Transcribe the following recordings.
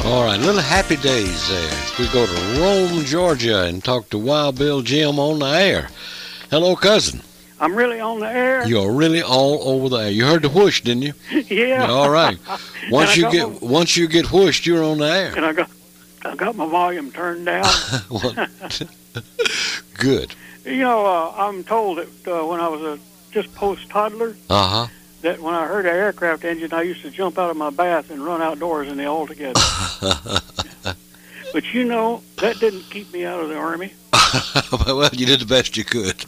All right, little happy days there. We go to Rome, Georgia, and talk to Wild Bill Jim on the air. Hello, cousin. I'm really on the air. You're really all over the air. You heard the whoosh, didn't you? Yeah. All right. Once you get whooshed, you're on the air. And I got my volume turned down. Good. You know, I'm told that when I was a just post toddler, that when I heard an aircraft engine, I used to jump out of my bath and run outdoors in the altogether. But you know, that didn't keep me out of the Army. Well, you did the best you could.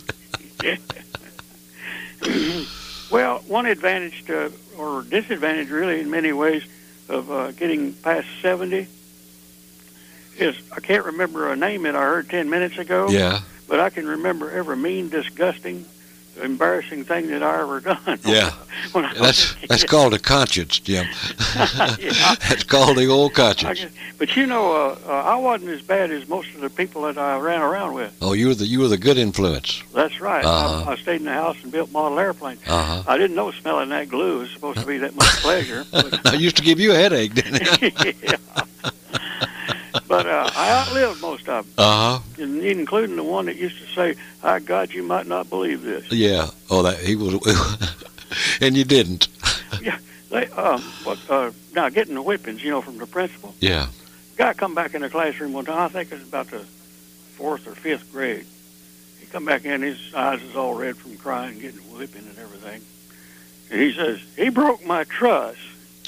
Well, one advantage or disadvantage, really, in many ways, of getting past 70 is I can't remember a name that I heard 10 minutes ago. Yeah. But I can remember every mean, disgusting, embarrassing thing that I ever done. Yeah. That's called a conscience, Jim. Yeah. That's called the old conscience. But you know, I wasn't as bad as most of the people that I ran around with. Oh, you were the good influence. That's right. I stayed in the house and built model airplanes. I didn't know smelling that glue was supposed to be that much pleasure. But I used to give you a headache, didn't it? Yeah. But I outlived most of them, including the one that used to say, God, you might not believe this." Yeah. Oh, that he was, and you didn't. Yeah. They now getting the whippings, you know, from the principal. Yeah. Guy come back in the classroom one time. I think it was about the 4th or 5th grade. He come back in, his eyes is all red from crying, getting a whipping and everything. And he says, "He broke my truss."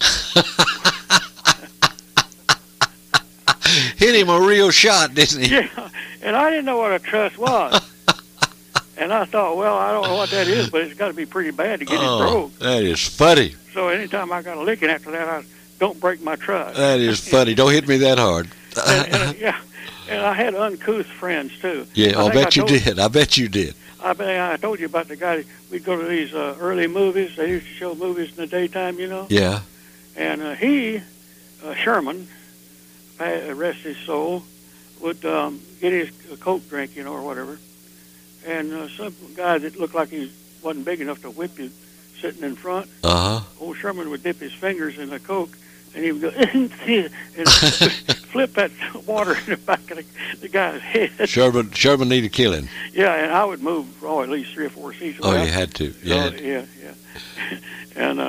Hit him a real shot, didn't he? Yeah, and I didn't know what a truss was. And I thought, well, I don't know what that is, but it's got to be pretty bad to get it broke. That is funny. So anytime I got a licking after that, I don't break my truss. That is funny. Don't hit me that hard. Yeah, and I had uncouth friends, too. Yeah, I bet you did. I bet you did. I told you about the guy. We'd go to these early movies. They used to show movies in the daytime, you know. Yeah. And Sherman, rest his soul, would get his Coke drink, you know, or whatever. And some guy that looked like he wasn't big enough to whip you sitting in front, old Sherman would dip his fingers in the Coke, and he would go, and flip that water in the back of the guy's head. Sherman needed killing. Yeah, and I would move, at least 3 or 4 seats away. Oh, you had to. Yeah. And,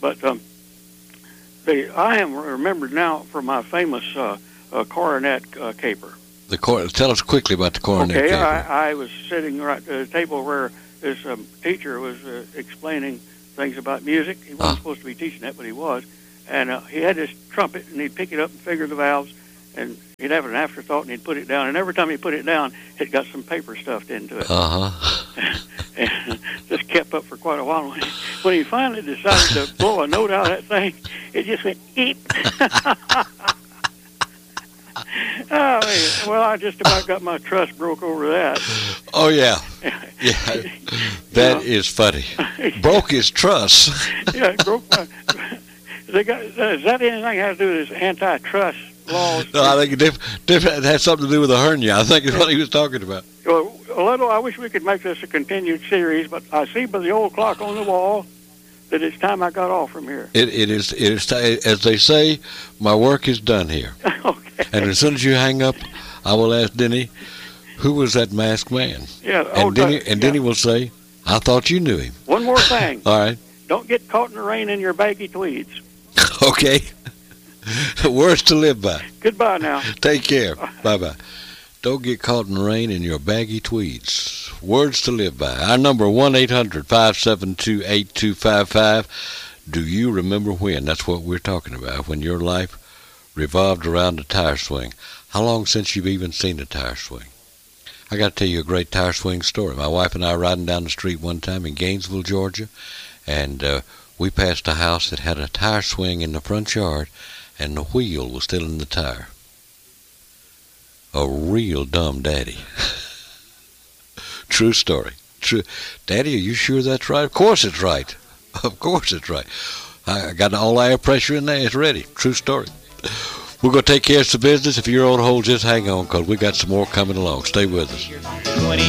I am remembered now for my famous coronet caper. Tell us quickly about the coronet caper. I was sitting right at the table where this teacher was explaining things about music. He wasn't supposed to be teaching that, but he was. And he had this trumpet, and he'd pick it up and figure the valves, and he'd have an afterthought, and he'd put it down. And every time he put it down, it got some paper stuffed into it. And just kept up for quite a while. When he finally decided to blow a note out of that thing, it just went, eep. Oh, man. Well, I just about got my truss broke over that. Oh, yeah. Yeah. That is funny. Broke his truss. Yeah, it broke my... Does that anything have to do with this antitrust laws? No, I think it has something to do with a hernia. I think it's what he was talking about. Well, I wish we could make this a continued series, but I see by the old clock on the wall that it's time I got off from here. It is as they say, my work is done here. Okay. And as soon as you hang up, I will ask Denny, who was that masked man? Yeah. Denny will say, I thought you knew him. One more thing. All right. Don't get caught in the rain in your baggy tweeds. Okay. Words to live by. Goodbye now. Take care. Bye-bye. Don't get caught in the rain in your baggy tweeds. Words to live by. Our number, 1-800-572-8255. Do you remember when? That's what we're talking about. When your life revolved around a tire swing. How long since you've even seen a tire swing? I got to tell you a great tire swing story. My wife and I were riding down the street one time in Gainesville, Georgia, and we passed a house that had a tire swing in the front yard, and the wheel was still in the tire. A real dumb daddy. True story. True. Daddy, are you sure that's right? Of course it's right. Of course it's right. I got all the air pressure in there. It's ready. True story. We're going to take care of some business. If you're on hold, just hang on, because we got some more coming along. Stay with us.